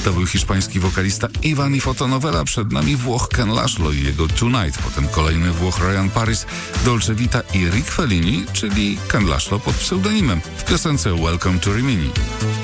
To był hiszpański wokalista Ivan i fotonovela. Przed nami Włoch Ken Laszlo i jego Tonight. Potem kolejny Włoch Ryan Paris, Dolce Vita i Rick Fellini, czyli Ken Laszlo pod pseudonimem w piosence Welcome to Rimini.